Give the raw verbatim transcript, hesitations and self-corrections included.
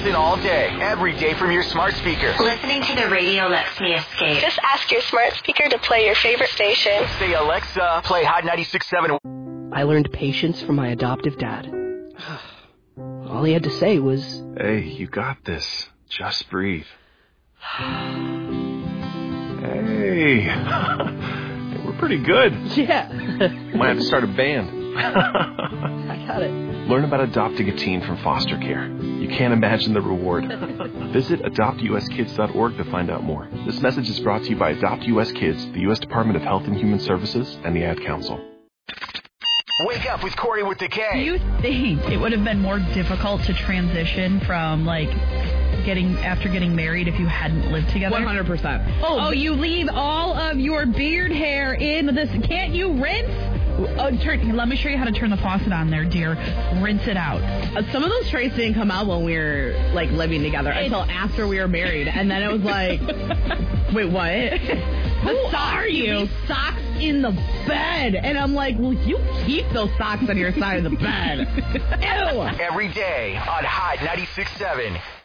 Listen all day, every day from your smart speaker. Listening to the radio lets me escape. Just ask your smart speaker to play your favorite station. Say, Alexa, play Hot ninety-six point seven. I learned patience from my adoptive dad. All he had to say was, "Hey, you got this. Just breathe." Hey. We're pretty good. Yeah. Might have to start a band. I got it. Learn about adopting a teen from foster care. You can't imagine the reward. Visit adopt u s kids dot org to find out more. This message is brought to you by Adopt U S Kids, the U S Department of Health and Human Services, and the Ad Council. Wake up with Corey with the K. Do you think it would have been more difficult to transition from, like, getting after getting married if you hadn't lived together? one hundred percent. Oh, oh you leave all of your beard hair in this. Can't you rinse? Oh, turn, let me show you how to turn the faucet on there, dear. Rinse it out. Uh, some of those traits didn't come out when we were, like, living together it's, until after we were married. And then it was like, wait, what? Who are you? Socks in the bed. And I'm like, well, you keep those socks on your side of the bed. Ew. Every day on Hot ninety-six point seven.